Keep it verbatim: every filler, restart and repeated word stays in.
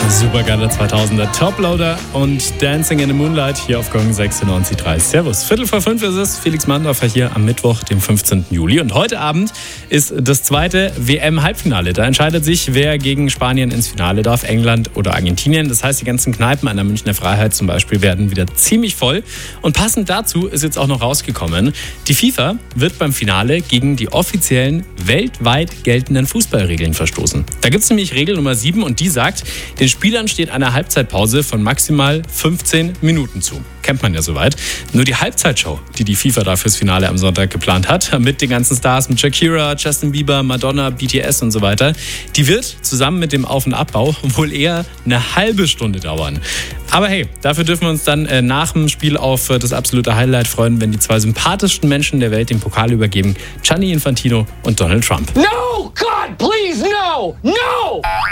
Supergeiler zweitausender Toploader und Dancing in the Moonlight hier auf Gong sechsundneunzig Komma drei. Servus. Viertel vor fünf ist es. Felix Mandorfer hier am Mittwoch, dem fünfzehnten Juli. Und heute Abend ist das zweite W M-Halbfinale. Da entscheidet sich, wer gegen Spanien ins Finale darf, England oder Argentinien. Das heißt, die ganzen Kneipen an der Münchner Freiheit zum Beispiel werden wieder ziemlich voll. Und passend dazu ist jetzt auch noch rausgekommen, die FIFA wird beim Finale gegen die offiziellen weltweit geltenden Fußballregeln verstoßen. Da gibt es nämlich Regel Nummer sieben und die sagt, den Spielern steht eine Halbzeitpause von maximal fünfzehn Minuten zu. Kennt man ja soweit. Nur die Halbzeitshow, die die FIFA da fürs Finale am Sonntag geplant hat, mit den ganzen Stars, mit Shakira, Justin Bieber, Madonna, B T S und so weiter, die wird zusammen mit dem Auf- und Abbau wohl eher eine halbe Stunde dauern. Aber hey, dafür dürfen wir uns dann äh, nach dem Spiel auf äh, das absolute Highlight freuen, wenn die zwei sympathischsten Menschen der Welt den Pokal übergeben, Gianni Infantino und Donald Trump. No, God, please, no, no!